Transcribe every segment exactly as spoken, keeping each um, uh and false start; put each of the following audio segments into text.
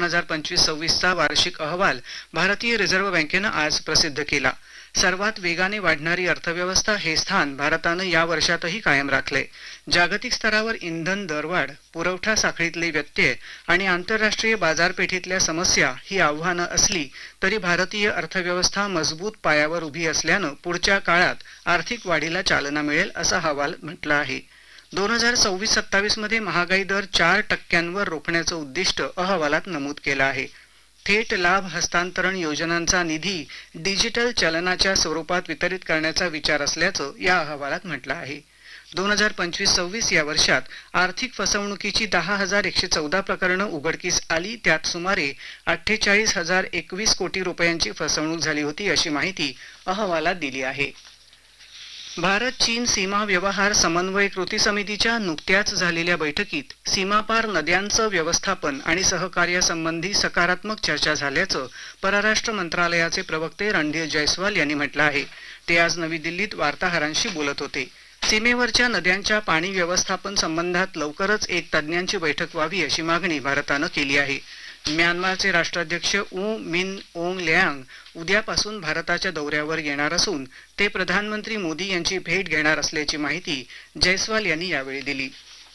दोन हजार पंचवीस सव्वीस चा वार्षिक अहवाल भारतीय रिझर्व्ह बँकेनं आज प्रसिद्ध केला। सर्वात वेगाने वाढणारी अर्थव्यवस्था हे स्थान भारतानं या वर्षातही कायम राखले। जागतिक स्तरावर इंधन दरवाढ, पुरवठा साखळीतले व्यत्यय आणि आंतरराष्ट्रीय बाजारपेठेतल्या समस्या ही आव्हानं असली तरी भारतीय अर्थव्यवस्था मजबूत पायावर उभी असल्यानं पुढच्या काळात आर्थिक वाढीला चालना मिळेल असं अहवाल म्हटलं आहे। दोन हजार सव्वीस सत्तावीस मध्ये महागाई दर चार टक्क्यांवर रोखण्याचं उद्दिष्ट अहवालात नमूद केलं आहे। थेट लाभ हस्तांतरण योजनांचा निधी डिजिटल चलनाच्या स्वरूपात वितरित करण्याचा विचार असल्याचं या अहवालात म्हटलं आहे। दोन हजार पंचवीस सव्वीस या वर्षात आर्थिक फसवणुकीची दहा हजार एकशे चौदा प्रकरणं उघडकीस आली, त्यात सुमारे अठ्ठेचाळीस हजार एकवीस कोटी रुपयांची फसवणूक झाली होती अशी माहिती अहवालात दिली आहे। भारत चीन सीमा व्यवहार समन्वय कृती समितीच्या नुकत्याच झालेल्या बैठकीत सीमापार नद्यांचं व्यवस्थापन आणि सहकार्यासंबंधी सकारात्मक चर्चा झाल्याचं परराष्ट्र मंत्रालयाचे प्रवक्ते रणधीर जयस्वाल यांनी म्हटलं आहे। ते आज नवी दिल्लीत वार्ताहरांशी बोलत होते। सीमेवरच्या नद्यांच्या पाणी व्यवस्थापन संबंधात लवकरच एक तज्ज्ञांची बैठक व्हावी अशी मागणी भारतानं केली आहे। म्यानमारचे राष्ट्राध्यक्ष ऊ मिन ओंग ल्यांग उद्यापासून भारताच्या दौऱ्यावर येणार असून ते प्रधानमंत्री मोदी यांची भेट घेणार असल्याची माहिती जयस्वाल यांनी यावेळी दिली।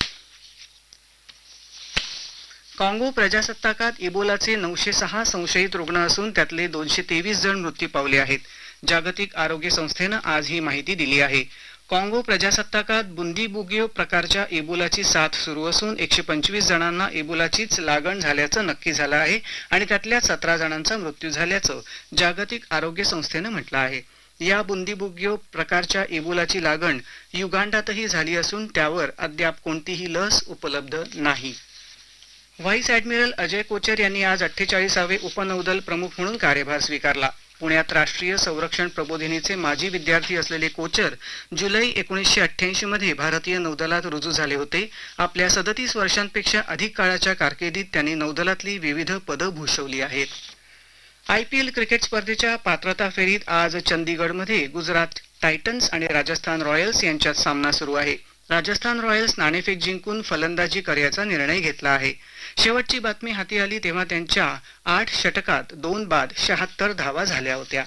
काँगो प्रजासत्ताकात इबोलाचे नऊशे सहा संशयित रुग्ण असून त्यातले दोनशे तेवीस जण मृत्यू पावले आहेत। जागतिक आरोग्य संस्थेनं आज ही माहिती दिली आहे। काँगो प्रजासत्ताकात बुंदीबुगियो प्रकारच्या इबोलाची साथ सुरू असून एकशे पंचवीस जणांना इबोलाचीच लागण झाल्याचं नक्की झालं आहे आणि त्यातल्या सतरा जणांचा मृत्यू झाल्याचं जागतिक आरोग्य संस्थेनं म्हटलं आहे। या बुंदीबुगियो प्रकारच्या इबोलाची लागण युगांडातही झाली असून त्यावर अद्याप कोणतीही लस उपलब्ध नाही। व्हाईस ॲडमिरल अजय कोचर यांनी आज अठ्ठेचाळीसावे उपनौदल प्रमुख म्हणून कार्यभार स्वीकारला। पुण्यात राष्ट्रीय संरक्षण प्रबोधिनीचे माजी विद्यार्थी असलेले कोचर जुलै एकोणीसशे अठ्ठ्याऐंशी मध्ये भारतीय नौदलात रुजू झाले होते। आपल्या सदतीस वर्षांपेक्षा अधिक काळाच्या कारकिर्दीत त्यांनी नौदलातली विविध पदं भूषवली आहेत। आय पी एल क्रिकेट स्पर्धेच्या पात्रता फेरीत आज चंदीगडमध्ये गुजरात टायटन्स आणि राजस्थान रॉयल्स यांच्यात सामना सुरू आहे। राजस्थान रॉयल्स नाणेफेक जिंकून फलंदाजी करण्याचा निर्णय घेतला आहे। शेवटची बातमी हाती आली तेव्हा त्यांच्या आठ षटकात दोन बाद शहात्तर धावा झाल्या होत्या।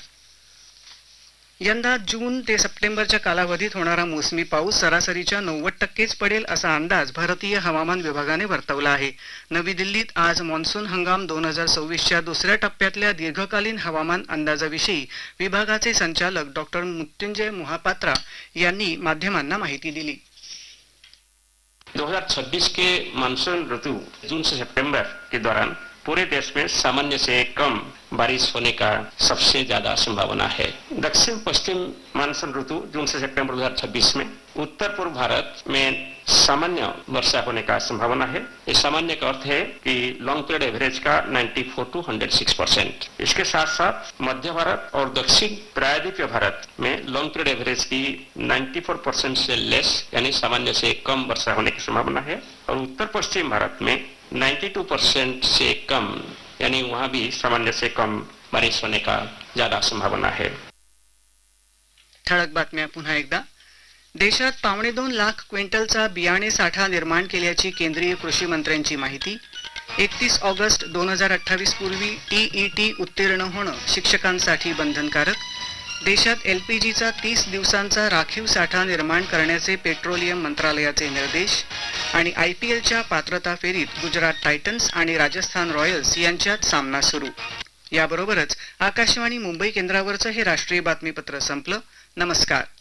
यंदा जून ते सप्टेंबरच्या कालावधीत होणारा मोसमी पाऊस सरासरीच्या नव्वद टक्केच पडेल असा अंदाज भारतीय हवामान विभागाने वर्तवला आहे। नवी दिल्लीत आज मान्सून हंगाम दोन हजार सव्वीसच्या दुसऱ्या टप्प्यातल्या दीर्घकालीन हवामान अंदाजाविषयी विभागाचे संचालक डॉक्टर मृत्युंजय मोहापात्रा यांनी माध्यमांना माहिती दिली। दो हज़ार छब्बीस के मानसून ऋतु जून से सितंबर के दौरान पूरे देश में सामान्य से कम बारिश होने का सबसे ज्यादा संभावना है। दक्षिण पश्चिम मानसून ऋतु जून से सितंबर दो हजार छब्बीस में उत्तर पूर्व भारत में सामान्य वर्षा होने का संभावना है। ये सामान्य का अर्थ है कि लॉन्ग पीरियड एवरेज का चौरानवे टू एक सौ छह परसेंट। इसके साथ साथ मध्य भारत और दक्षिण प्रायद्वीपीय भारत में लॉन्ग पीरियड एवरेज की चौरानवे परसेंट से लेस यानी सामान्य से कम वर्षा होने की संभावना है और उत्तर पश्चिम भारत में बानवे परसेंट से कम यानी वहां भी सामान्य से कम बारिश होने का ज्यादा संभावना है। ठळक बातम्या पुन्हा एकदा। देशात पावणे दोन लाख क्विंटलचा बियाणे साठा निर्माण केल्याची केंद्रीय कृषी मंत्र्यांची माहिती। एकतीस ऑगस्ट दोन हजार अठ्ठावीस पूर्वी टीईटी उत्तीर्ण होणं शिक्षकांसाठी बंधनकारक। देशात एलपीजीचा तीस दिवसांचा राखीव साठा निर्माण करण्याचे पेट्रोलियम मंत्रालयाचे निर्देश आणि आयपीएलच्या पात्रता फेरीत गुजरात टायटन्स आणि राजस्थान रॉयल्स यांच्यात सामना सुरू। याबरोबरच आकाशवाणी मुंबई केंद्रावरचं हे राष्ट्रीय बातमीपत्र संपलं। नमस्कार।